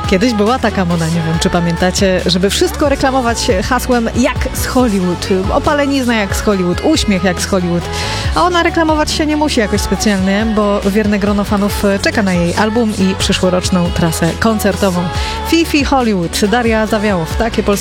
Kiedyś była taka moda, nie wiem, czy pamiętacie, żeby wszystko reklamować hasłem jak z Hollywood, opalenizna jak z Hollywood, uśmiech jak z Hollywood. A ona reklamować się nie musi jakoś specjalnie, bo wierne grono fanów czeka na jej album i przyszłoroczną trasę koncertową. Fifi Hollywood, Daria Zawiałow, takie polskie